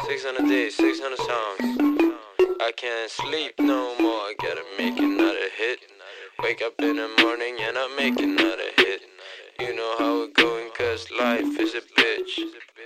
600 days, 600 songs. I can't sleep no more, I gotta make another hit. Wake up in the morning and I make another hit. You know how it going, cause life is a bitch.